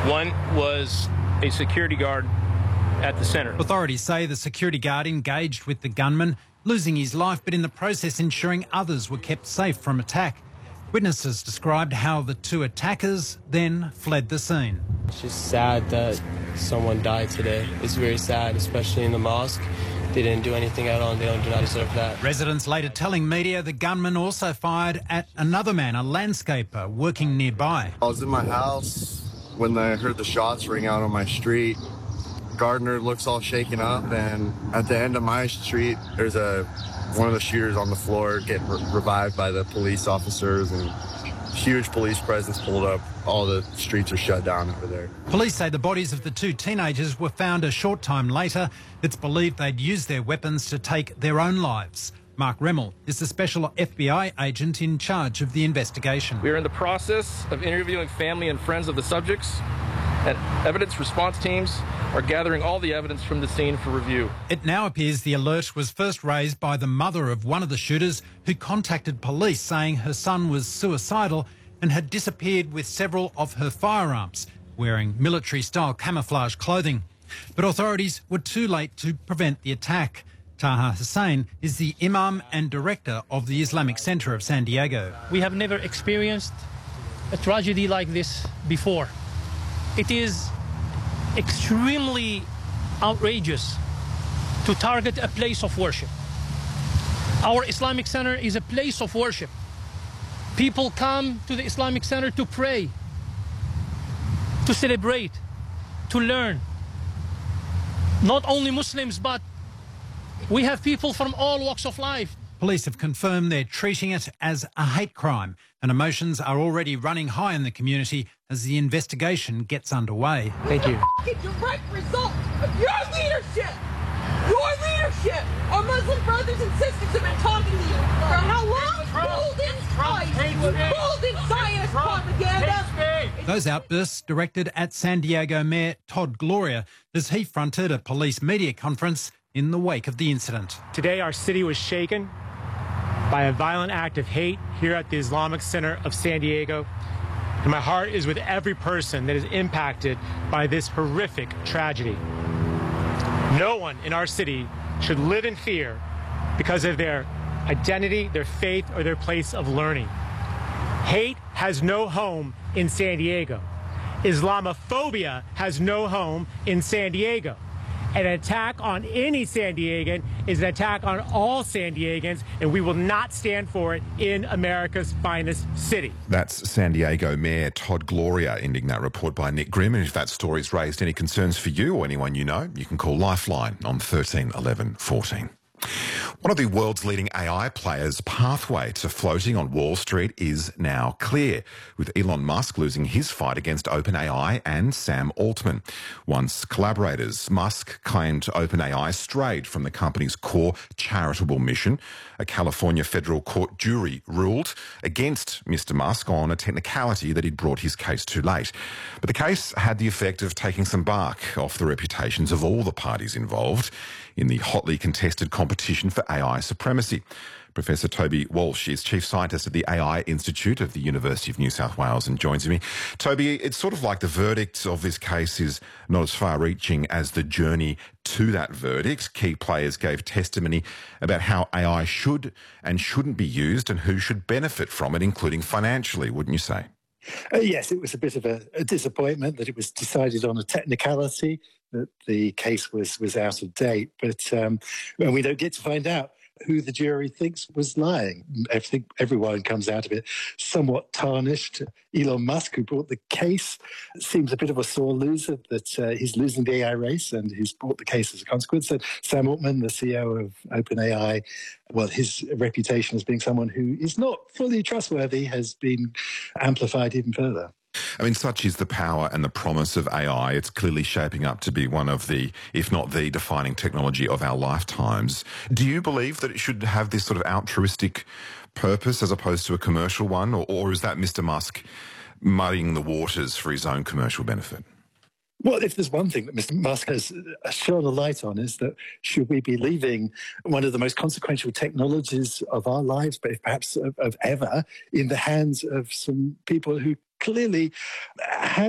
One was a security guard at the center. Authorities say the security guard engaged with the gunman, losing his life, but in the process ensuring others were kept safe from attack. Witnesses described how the two attackers then fled the scene. It's just sad that someone died today. It's very sad, especially in the mosque. They didn't do anything at all and they do not deserve that. Residents later telling media the gunman also fired at another man, a landscaper, working nearby. I was in my house when I heard the shots ring out on my street. Gardner looks all shaken up, and at the end of my street, there's one of the shooters on the floor getting revived by the police officers, and huge police presence pulled up. All the streets are shut down over there. Police say the bodies of the two teenagers were found a short time later. It's believed they'd used their weapons to take their own lives. Mark Remmel is the special FBI agent in charge of the investigation. We are in the process of interviewing family and friends of the subjects, and evidence response teams are gathering all the evidence from the scene for review. It now appears the alert was first raised by the mother of one of the shooters, who contacted police saying her son was suicidal and had disappeared with several of her firearms, wearing military-style camouflage clothing. But authorities were too late to prevent the attack. Taha Hussein is the imam and director of the Islamic Center of San Diego. We have never experienced a tragedy like this before. It is extremely outrageous to target a place of worship. Our Islamic Center is a place of worship. People come to the Islamic Center to pray, to celebrate, to learn. Not only Muslims, but we have people from all walks of life. Police have confirmed they're treating it as a hate crime, and emotions are already running high in the community as the investigation gets underway. Thank you. A direct result of your leadership. Your leadership. Our Muslim brothers and sisters have been talking to you for how long? Fooled in Zionist propaganda. Those outbursts directed at San Diego Mayor Todd Gloria as he fronted a police media conference in the wake of the incident. Today, our city was shaken by a violent act of hate here at the Islamic Center of San Diego. And my heart is with every person that is impacted by this horrific tragedy. No one in our city should live in fear because of their identity, their faith, or their place of learning. Hate has no home in San Diego. Islamophobia has no home in San Diego. An attack on any San Diegan is an attack on all San Diegans, and we will not stand for it in America's finest city. That's San Diego Mayor Todd Gloria ending that report by Nick Grimm. And if that story's raised any concerns for you or anyone you know, you can call Lifeline on 13 11 14. One of the world's leading AI players' pathway to floating on Wall Street is now clear, with Elon Musk losing his fight against OpenAI and Sam Altman. Once collaborators, Musk claimed OpenAI strayed from the company's core charitable mission. A California federal court jury ruled against Mr. Musk on a technicality that he'd brought his case too late. But the case had the effect of taking some bark off the reputations of all the parties involved in the hotly contested competition for AI supremacy. Professor Toby Walsh is Chief Scientist at the AI Institute of the University of New South Wales and joins me. Toby, it's sort of like the verdict of this case is not as far-reaching as the journey to that verdict. Key players gave testimony about how AI should and shouldn't be used and who should benefit from it, including financially, wouldn't you say? Yes, it was a bit of a disappointment that it was decided on a technicality, that the case was out of date. But we don't get to find out who the jury thinks was lying. I think everyone comes out of it somewhat tarnished. Elon Musk, who brought the case, seems a bit of a sore loser, that he's losing the AI race and he's brought the case as a consequence. And Sam Altman, the CEO of OpenAI, well, his reputation as being someone who is not fully trustworthy has been amplified even further. I mean, such is the power and the promise of AI. It's clearly shaping up to be one of the, if not the defining technology of our lifetimes. Do you believe that it should have this sort of altruistic purpose as opposed to a commercial one? Or is that Mr. Musk muddying the waters for his own commercial benefit? Well, if there's one thing that Mr. Musk has shone a light on, is that should we be leaving one of the most consequential technologies of our lives, but if perhaps of ever, in the hands of some people who clearly have